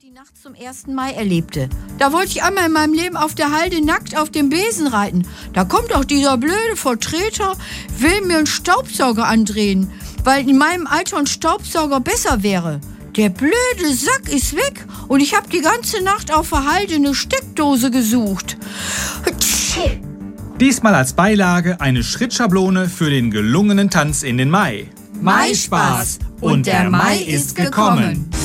die Nacht zum 1. Mai erlebte. Da wollte ich einmal in meinem Leben auf der Halde nackt auf dem Besen reiten. Da kommt auch dieser blöde Vertreter, will mir einen Staubsauger andrehen, weil in meinem Alter ein Staubsauger besser wäre. Der blöde Sack ist weg und ich habe die ganze Nacht auf der Halde eine Steckdose gesucht. Diesmal als Beilage eine Schrittschablone für den gelungenen Tanz in den Mai. Maispaß und der Mai ist gekommen.